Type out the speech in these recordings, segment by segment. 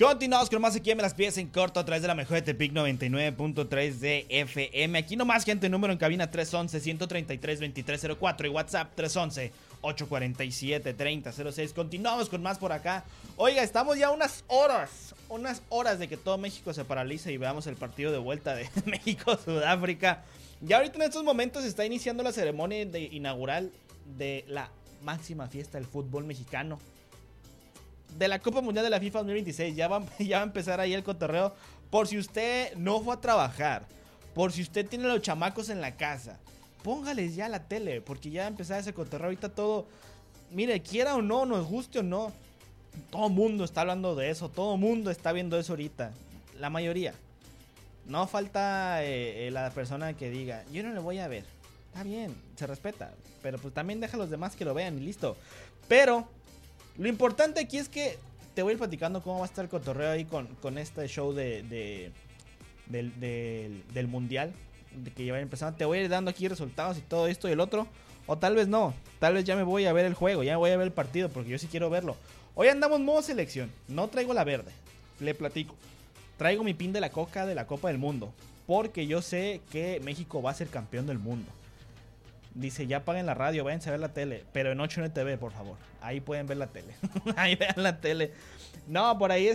Continuamos con más aquí en Me las pides en corto a través de la mejor de Tepic 99.3 de FM. Aquí nomás, gente, número en cabina 311-133-2304 y WhatsApp 311-847-3006. Continuamos con más por acá. Oiga, estamos ya unas horas de que todo México se paralice y veamos el partido de vuelta de México-Sudáfrica. Ya ahorita en estos momentos se está iniciando la ceremonia inaugural de la máxima fiesta del fútbol mexicano, de la Copa Mundial de la FIFA 2026. Ya va a empezar ahí el cotorreo. Por si usted no fue a trabajar, por si usted tiene los chamacos en la casa, póngales ya la tele, porque ya va a empezar ese cotorreo. Ahorita todo, mire, quiera o no, nos guste o no, todo el mundo está hablando de eso, todo el mundo está viendo eso ahorita. La mayoría. No falta la persona que diga, yo no le voy a ver. Está bien, se respeta, pero pues también deja a los demás que lo vean y listo. Pero lo importante aquí es que te voy a ir platicando cómo va a estar el cotorreo ahí con este show del mundial, de que ya va empezando. Te voy a ir dando aquí resultados y todo esto y el otro. O tal vez no, tal vez ya me voy a ver el juego, ya me voy a ver el partido, porque yo sí quiero verlo. Hoy andamos modo selección, no traigo la verde, le platico. Traigo mi pin de la coca de la Copa del Mundo, porque yo sé que México va a ser campeón del mundo. Dice, ya apaguen la radio, váyanse a ver la tele, pero en 8NTV, por favor. Ahí pueden ver la tele. Ahí vean la tele. No, por ahí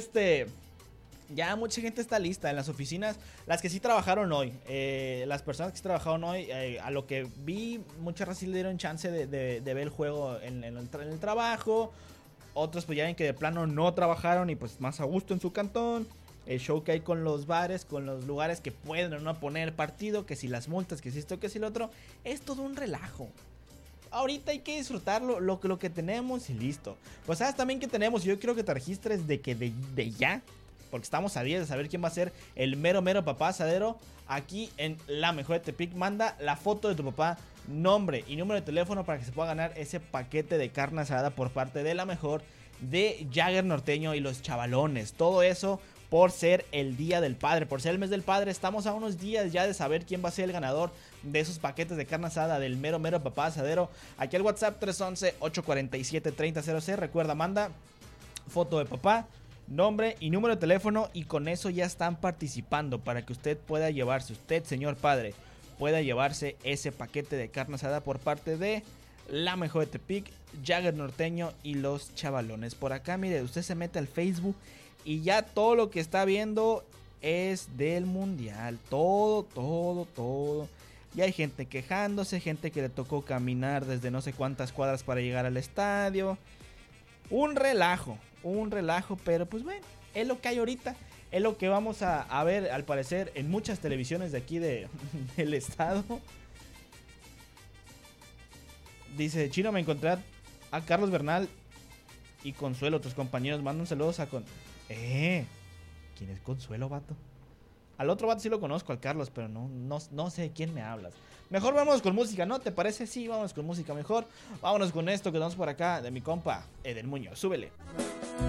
ya mucha gente está lista en las oficinas. Las que sí trabajaron hoy, las personas que sí trabajaron hoy, a lo que vi, muchas veces le dieron chance de ver el juego en el trabajo. Otros pues ya ven que de plano no trabajaron y pues más a gusto en su cantón. El show que hay con los bares, con los lugares que pueden o no poner partido, que si las multas, que si esto, que si lo otro, es todo un relajo. Ahorita hay que disfrutar lo que tenemos y listo. Pues sabes también que tenemos, y yo quiero que te registres de ya, porque estamos a días de saber quién va a ser el mero papá asadero. Aquí en La Mejor de Tepic, manda la foto de tu papá, nombre y número de teléfono para que se pueda ganar ese paquete de carne asada por parte de La Mejor, de Jagger Norteño y los Chavalones. Todo eso por ser el Día del Padre, por ser el mes del padre. Estamos a unos días ya de saber quién va a ser el ganador de esos paquetes de carne asada del mero papá asadero. Aquí al WhatsApp 311-847-3006. Recuerda, manda foto de papá, nombre y número de teléfono, y con eso ya están participando para que usted pueda llevarse, usted señor padre, pueda llevarse ese paquete de carne asada por parte de La Mejor de Tepic, Jagger Norteño y los Chavalones. Por acá, mire, usted se mete al Facebook y ya todo lo que está viendo es del mundial. Todo. Y hay gente quejándose, gente que le tocó caminar desde no sé cuántas cuadras para llegar al estadio. Un relajo, pero pues bueno, es lo que hay ahorita. Es lo que vamos a ver, al parecer, en muchas televisiones de aquí del estado. Dice, Chino, me encontré a Carlos Bernal y Consuelo, tus compañeros. Mandan saludos a ¿quién es Consuelo, vato? Al otro vato sí lo conozco, al Carlos, pero no sé de quién me hablas. Mejor vámonos con música, ¿no? ¿Te parece? Sí, vámonos con música mejor. Vámonos con esto que damos por acá de mi compa Eden Muñoz. Súbele.